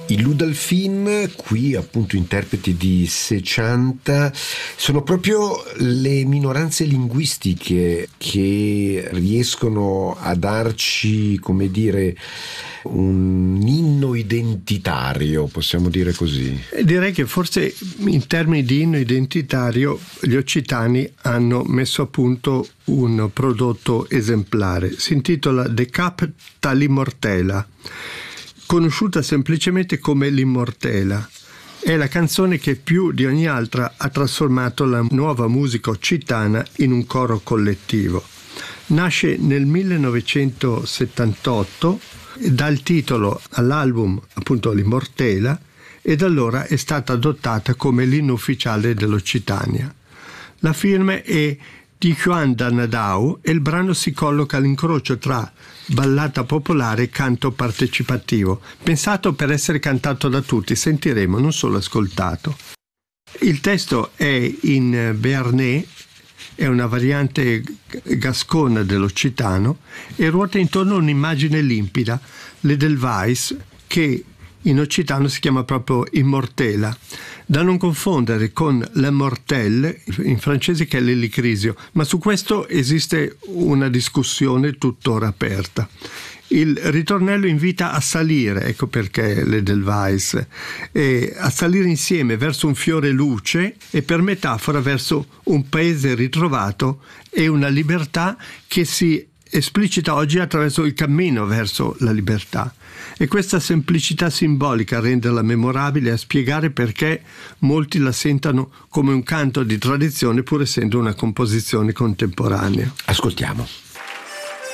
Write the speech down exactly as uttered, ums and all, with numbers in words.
I Ludolphin, qui appunto interpreti di Secanta, sono proprio le minoranze linguistiche che riescono a darci, come dire, un inno identitario, possiamo dire così. Direi che forse in termini di inno identitario gli occitani hanno messo a punto un prodotto esemplare. Si intitola De Capta l'Immortela, conosciuta semplicemente come l'Immortela. È la canzone che più di ogni altra ha trasformato la nuova musica occitana in un coro collettivo. Nasce nel millenovecentosettantotto, dà il titolo all'album appunto l'Immortela, e da allora è stata adottata come l'inno ufficiale dell'Occitania. La firma è di Juan Danadau e il brano si colloca all'incrocio tra ballata popolare e canto partecipativo, pensato per essere cantato da tutti, sentiremo, non solo ascoltato. Il testo è in béarnais, è una variante gascona dell'occitano e ruota intorno a un'immagine limpida, l'Edelweiss, che in occitano si chiama proprio Immortela, da non confondere con l'Immortelle in francese, che è l'elicrisio, ma su questo esiste una discussione tuttora aperta. Il ritornello invita a salire, ecco perché l'Edelweiss, e a salire insieme verso un fiore luce e per metafora verso un paese ritrovato e una libertà che si esplicita oggi attraverso il cammino verso la libertà. E questa semplicità simbolica a renderla memorabile e a spiegare perché molti la sentano come un canto di tradizione pur essendo una composizione contemporanea. Ascoltiamo.